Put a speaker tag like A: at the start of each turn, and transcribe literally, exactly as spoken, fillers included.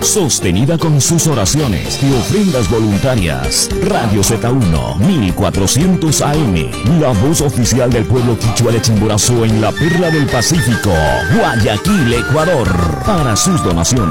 A: sostenida con sus oraciones y ofrendas voluntarias. Radio Z uno, mil cuatrocientos A M, la voz oficial del pueblo quichua de Chimborazo en la perla del Pacífico, Guayaquil, Ecuador. Para sus donaciones